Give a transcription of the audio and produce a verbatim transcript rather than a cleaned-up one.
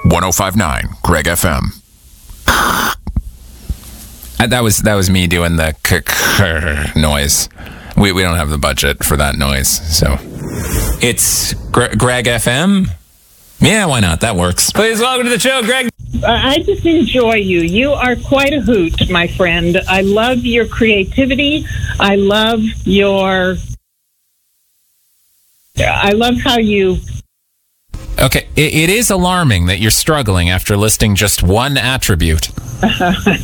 one oh five point nine Greg F M. Uh, that was that was me doing the k-k noise. We we don't have the budget for that noise, so it's Gre- Greg F M. Yeah, why not? That works. Please welcome to the show, Greg. I just enjoy you. You are quite a hoot, my friend. I love your creativity. I love your... I love how you... Okay, it, it is alarming that you're struggling after listing just one attribute.